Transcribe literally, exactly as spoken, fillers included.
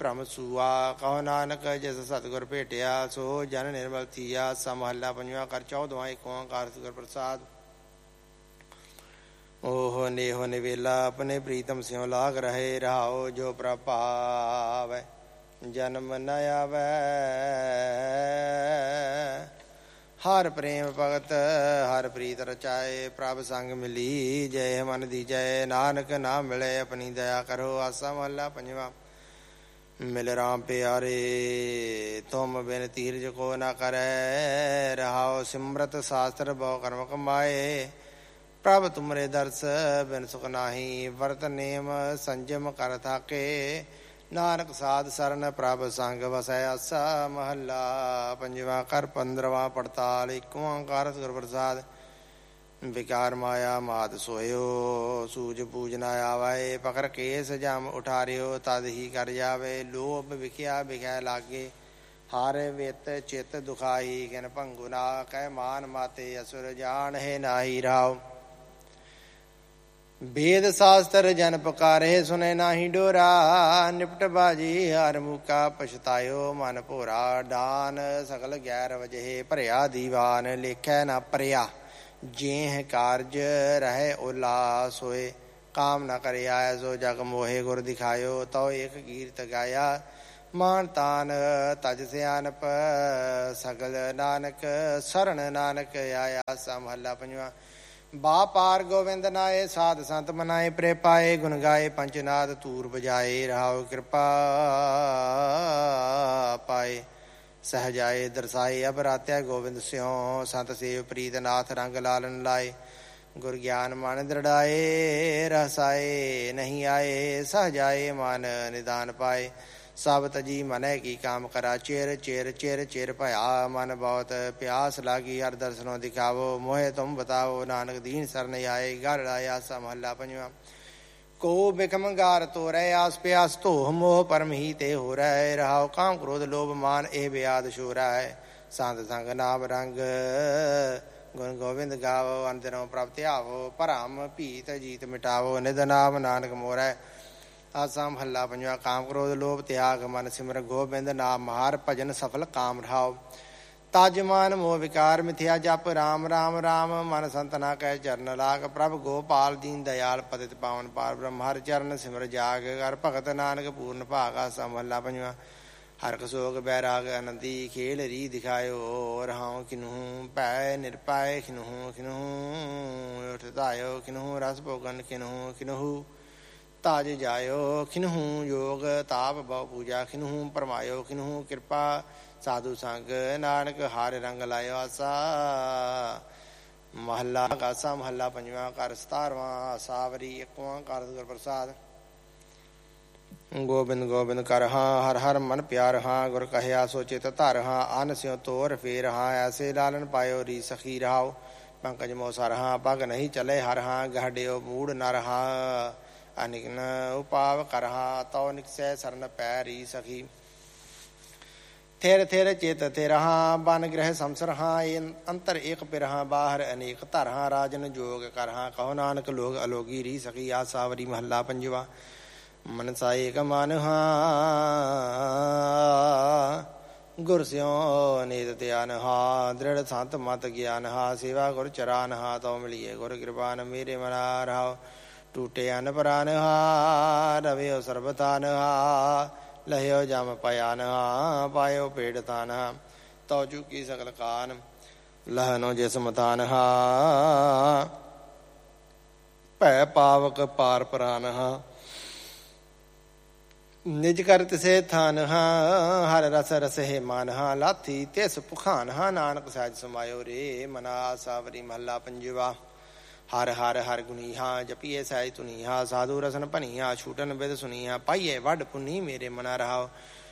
ਭ੍ਰਮ ਸੂਆ। ਕਹੋ ਨਾਨਕ ਜਿਸ ਸਤਿਗੁਰ ਭੇਟਿਆ ਸੋ ਜਨ ਨਿਰਮਲ ਥੀਆ। ਆਸਾ ਮਹੱਲਾ ਪੰਜਵਾਂ। ਕਰ ਚੌਦਵਾਂ। ਏਕ ਓਂਕਾਰ ਸਤਿਗੁਰ ਪ੍ਰਸਾਦ। ਓਹ ਨੇਹੋ ਨਿਵੇਲਾ ਆਪਣੇ ਪ੍ਰੀਤਮ ਸਿਉ ਲਾਗ ਰਹੇ। ਰਹਾਉ ਜੋ ਪ੍ਰਭ ਭਾਵੈ ਜਨਮ ਨ ਆਵੈ। ਹਰ ਪ੍ਰੇਮ ਭਗਤ ਹਰ ਪ੍ਰੀਤ ਰਚਾਏ। ਪ੍ਰਭ ਸੰਗ ਮਿਲੀ ਜੈ ਮਨ ਦੀਜੈ। ਨਾਨਕ ਨਾਮ ਮਿਲੇ ਆਪਣੀ ਦਇਆ ਕਰੋ। ਆਸਾ ਮਹੱਲਾ ਪੰਜਵਾਂ। ਮਿਲ ਰਾਮ ਪਿਆਰੇ ਤੁਮ ਬਿਨ ਧੀਰਜ ਕੋ ਨਾ ਕਰੈ। ਰਹਾਉ ਸਿਮਰਤ ਸਾਸਤਰ ਬਹੁ ਕਰਮ ਕਮਾਏ। ਪ੍ਰਭ ਤੁਮਰੇ ਦਰਸ ਬਿਨ ਸੁਖ ਨਾਹੀ। ਵਰਤ ਨੇਮ ਸੰਜਮ ਕਰ ਥਾਕੇ। ਨਾਨਕ ਸਾਧ ਸਰਨ ਪ੍ਰਭ ਸੰਗ ਵਸੈ। ਆਸਾ ਮਹੱਲਾ ਪੰਜਵਾਂ। ਕਰ ਪੰਦਰਵਾਂ ਪੜਤਾਲ। ਏਕ ਓਂਕਾਰ ਸਤਿਗੁਰ ਪ੍ਰਸਾਦ। ਵਿਕਾਰ ਮਾਇਆ ਮਾਤ ਸੋਇਓ ਸੂਝ ਬੂਝ ਨਾ ਆਵੈ। ਪਕਰ ਕੇਸ ਜਮ ਉਠਾਰਿਓ ਤਦ ਹੀ ਕਰ ਜਾਵੇ। ਲੋਭ ਵਿਖਿਆ ਵਿਖੈ ਲਾਗੇ ਹਰ ਵਿਤ ਚਿਤ ਦੁਖਾਈ। ਕਿਨ ਭੰਗੁ ਨਾ ਕਹਿ ਮਾਨ ਮਾਤੇ ਅਸੁਰ ਜਾਣਹਿ ਨਾਹੀ। ਰਾਉ ਵੇਦ ਸ਼ਾਸਤਰ ਜਨ ਪੁਕਾਰੇ ਸੁਨੇ ਨਾਹੀ ਡੋਰਾ। ਨਿਪਟ ਬਾਜੀ ਹਰ ਮੂਕਾ ਪਛਤਾਇਓ ਮਨ ਭੋਰਾ। ਡਾਨ ਸਗਲ ਗੈਰ ਵਜਹਿ ਭਰਿਆ ਦੀਵਾਨ। ਲੇਖੈ ਨਾ ਭਰਿਆ ਜੇਹ ਕਾਰਜ ਰਹਿ ਓਲਾ ਸੋਏ। ਕਾਮ ਨ ਕਰਿ ਆਇ ਸੋ ਜਗ ਮੋਹਿ ਗੁਰ ਦਿਖਾਇਓ। ਤਉ ਏਕ ਕੀਰਤ ਗਾਇਆ ਮਾਨ ਤਾਨ ਤਜ ਸਿਆਨਪ। ਸਗਲ ਨਾਨਕ ਸਰਣ ਨਾਨਕ ਆਇਆ। ਆਸਾ ਮਹੱਲਾ ਪੰਜਵਾਂ। ਬਾ ਪਾਰ ਗੋਬਿੰਦ ਨਾਏ ਸਾਧ ਸੰਤ ਮਨਾਏ। ਪ੍ਰੇ ਪਾਏ ਗੁਣ ਗਾਏ ਪੰਚਨਾਦ ਧੂਰ ਬਜਾਏ। ਰਹਾਉ ਕਿਰਪਾ ਪਾਏ ਸਹਜਾਏ ਦਰਸਾਏ। ਅਬ ਰਾਤਿਆ ਗੋਬਿੰਦ ਸਿਉ ਸੰਤ ਸੇਵ ਪ੍ਰੀਤ ਨਾਥ ਰੰਗ ਲਾਲਨ ਲਾਏ। ਗੁਰ ਗਿਆਨ ਮਨ ਦ੍ਰਿੜਾਏ ਰਹਸਾਏ ਨਹੀਂ ਆਏ। ਸਹਜਾਏ ਮਨ ਨਿਦਾਨ ਪਾਏ। ਸਭ ਤਜੀ ਮਨੈ ਕੀ ਕਾਮ ਕਰਾ। ਚਿਰ ਚਿਰ ਚਿਰ ਚਿਰ ਭਇਆ ਮਨ ਬਹੁਤ ਪਿਆਸ ਲਾਗੀ। ਹਰ ਦਰਸ਼ਨੋਂ ਦਿਖਾਵੋ ਮੋਹਿ ਤੁਮ ਬਤਾਵੋ। ਨਾਨਕ ਦੀਨ ਸਰਨ ਆਏ ਗਰ ਆਇਆ। ਆਸਾ ਮਹੱਲਾ ਪੰਜਵਾਂ। ਕੋ ਬਿਖਮ ਗਾਰ ਤੋਰੈ ਆਸ ਪਿਆਸ ਧੋਹ ਮੋਹ ਪਰਮ ਹੀ ਤੇ ਹੋ ਰਹਿ। ਰਹਾਉ ਕਾਮ ਕ੍ਰੋਧ ਲੋਭ ਮਾਨ ਇਹ ਬਿਆਦ ਸ਼ੋਰਾ ਹੈ। ਸੰਤ ਸੰਗ ਨਾਮ ਰੰਗ ਗੁਣ ਗੋਬਿੰਦ ਗਾਵੋ। ਅੰਦਰੋਂ ਪ੍ਰਭ ਧਿਆਵੋ ਭਰਮ ਭੀਤ ਜੀਤ ਮਿਟਾਵੋ। ਨਿਧ ਨਾਮ ਨਾਨਕ ਮੋਰੈ। ਆਸਾ ਮਹੱਲਾ ਪੰਜਵਾਂ। ਕਾਮ ਕ੍ਰੋਧ ਲੋਭ ਤਿਆਗ ਮਨ ਸਿਮਰ ਗੋਬਿੰਦ ਨਾਮ। ਹਰ ਭਜਨ ਸਫਲ ਕਾਮ ਰਹਾਉ। ਤਜ ਮਾਨ ਮੋਹ ਵਿਕਾਰ ਮਿਥਿਆ ਜਪ। ਰਾਮ ਰਾਮ ਰਾਮ ਮਨ ਸੰਤ ਨਾ ਕਹਿ ਚਰਨ ਲਾਗ। ਪ੍ਰਭ ਗੋਪਾਲ ਦੀਨ ਦਇਆਲ ਪਤਿਤ ਪਾਵਨ ਪਾਰ ਬ੍ਰਹਮ। ਹਰ ਚਰਨ ਸਿਮਰ ਜਾਗ ਕਰ ਭਗਤ ਨਾਨਕ ਪੂਰਨ ਭਾਗ। ਆਸਾ ਮਹੱਲਾ ਪੰਜਵਾਂ। ਹਰ ਕਸੋਗ ਬੈਰਾਗ ਆਨੰਦੀ ਖੇਲ ਰੀ ਦਿਖਾਇਓ। ਰਹਾਉ ਕਿਨਹੂ ਭੈ ਨਿਰਪਾਇ ਖਿਨਹੂ ਖਿਨਹੂ ਉਠਤਾਇਓ। ਕਿਨਹੂ ਰਸ ਭੋਗਨ ਕਿਨਹੂ ਕਿਨਹੂ ਤਾਜ ਜਾਇਓ। ਖਿਨਹੂ ਯੋਗ ਤਾਪ ਬਹੁ ਪੂਜਾ। ਖਿਨਹੂ ਪਰਮਾਇਓ ਖਿਨਹੂ ਕਿਰਪਾ ਸਾਧੂ ਸੰਗ। ਨਾਨਕ ਹਰਿ ਰੰਗ ਲਾਇਓ। ਆਸਾ ਮਹੱਲਾ। ਆਸਾ ਮਹੱਲਾ ਪੰਜਵਾਂ। ਕਰ ਸਤਾਰਵਾਂ। ਸਾਵਰੀ। ਏਕ ਓਂਕਾਰ ਸਤਿਗੁਰ ਪ੍ਰਸਾਦ। ਗੋਬਿੰਦ ਗੋਬਿੰਦ ਕਰ ਹਾਂ ਹਰ ਹਰ ਮਨ ਪਿਆਰ ਹਾਂ। ਗੁਰ ਕਹਿਆ ਸੋ ਚਿਤ ਧਰ ਹਾਂ। ਅਨ ਸਿਉ ਤੋਰ ਫੇਰ ਹਾਂ। ਐਸੇ ਲਾਲਨ ਪਾਇਓ ਰੀ ਸਖੀ। ਰਹਾਉ ਪੰਕਜ ਮੋ ਸਰ ਹਾਂ। ਪਗ ਨਹੀਂ ਚਲੇ ਹਰ ਹਾਂ। ਗਹਡਿਓ ਮੂੜ ਨਰ ਹਾਂ। ਅਨਿਕਨ ਉਪਾਵ ਕਰ ਹਾਂ। ਤਉ ਨਿਕਸੈ ਸਰਨ ਪੈ ਰੀ ਸਖੀ। ਥਿਰ ਥਿਰ ਚਿਤ ਥਿਰ ਹਾਂ। ਬਨ ਗ੍ਰਹਿ ਸੰਸਰ ਹਾਂ। ਅੰਤਰ ਏਕ ਪਿਰ ਹਾਂ। ਬਾਹਰ ਅਨੇਕ ਧਰ ਹਾਂ। ਰਾਜਨ ਜੋਗ ਕਰ ਹਾਂ। ਕਹੋ ਨਾਨਕ ਲੋਗ ਅਲੋਗੀ ਰੀ ਸਖੀ। ਆ ਸਾਵਰੀ ਮਹੱਲਾ ਪੰਜਵਾ। ਮਨਸਾ ਏਕ ਮਨ ਹਾਂ ਗੁਰ ਸਿਉ ਨੀਤ ਧਿਆਨ ਹਾਂ। ਦ੍ਰਿੜ ਸੰਤ ਮਤ ਗਿਆਨ ਹਾਂ। ਸੇਵਾ ਗੁਰ ਚਰਾਨ ਹਾਂ। ਤਉ ਮਿਲੀਏ ਗੁਰ ਕਿਰਪਾਨ ਮੇਰੇ ਮਨਾ। ਰਹਾਉ ਟੂਟੇ ਅਨ ਪ੍ਰਾਨ ਹਾਂ। ਰਵਿਓ ਸਰਬਤਾਨ ਹਾਂ। ਲਹਿਓ ਜਮ ਪਿਆਨ ਹਾਂ। ਪਾਇਓ ਪੇੜ ਤਾਨ ਹਾਂ। ਤਉ ਚੁਕੀ ਸਕਲ ਕਾਨ ਲਹਨੋ ਜਿਸ ਮਤਾਨ ਹਾਂ। ਭੈ ਪਾਵਕ ਪਾਰ ਪ੍ਰਾਨ ਹਾਂ। ਨਿਜ ਕਰ ਤਿਸੇ ਥਾਨ ਹਾਂ। ਹਰ ਰਸ ਰਸਹਿ ਮਾਨ ਹਾਂ। ਲਾਥੀ ਤਿਸ ਪੁਖਾਨ ਹਾਂ। ਨਾਨਕ ਸਹਿਜ ਸਮਾਇਓ ਰੇ ਮਨਾ। ਸਾਵਰੀ ਮਹੱਲਾ ਪੰਜਵਾ। ਹਰ ਹਰ ਹਰ ਗੁਣੀ ਹਾਂ। ਜਪੀਏ ਸਹਿਜ ਤੁਨੀ ਹਾਂ। ਸਾਧੂ ਰਸਨ ਭਨੀ ਹਾਂ। ਛੂਟਨ ਬਿਦ ਸੁਣੀ ਹਾਂ। ਪਾਈਏ ਵੱਡ ਪੁੰਨੀ ਮੇਰੇ ਮਨਾ। ਰਹਾਉ